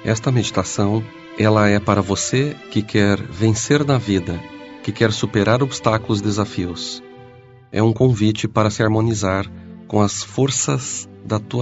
Esta meditação, ela é para você que quer vencer na vida, que quer superar obstáculos e desafios. É um convite para se harmonizar com as forças da tua